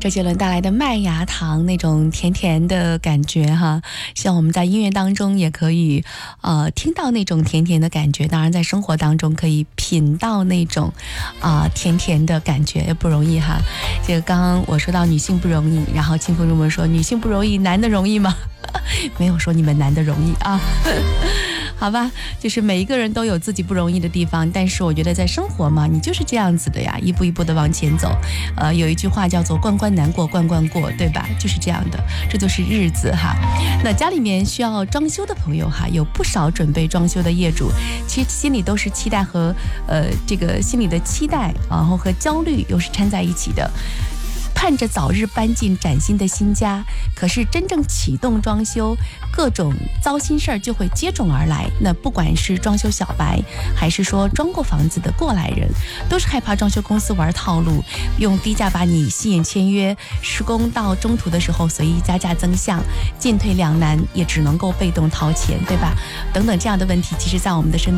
周杰伦带来的麦芽糖那种甜甜的感觉哈，希望我们在音乐当中也可以听到那种甜甜的感觉，当然在生活当中可以品到那种甜甜的感觉，也不容易哈。这个刚刚我说到女性不容易，然后清风入门说女性不容易，男的容易吗？没有说你们男的容易啊。好吧，就是每一个人都有自己不容易的地方，但是我觉得在生活嘛，你就是这样子的呀，一步一步的往前走。有一句话叫做关关难过关关过，对吧？就是这样的，这就是日子哈。那家里面需要装修的朋友哈，有不少准备装修的业主，其实心里都是期待和这个心里的期待，然后和焦虑又是掺在一起的。盼着早日搬进崭新的新家，可是真正启动装修，各种糟心事儿就会接踵而来。那不管是装修小白，还是说装过房子的过来人，都是害怕装修公司玩套路，用低价把你吸引签约，施工到中途的时候随意加价增项，进退两难，也只能够被动掏钱，对吧？等等这样的问题，其实在我们的身边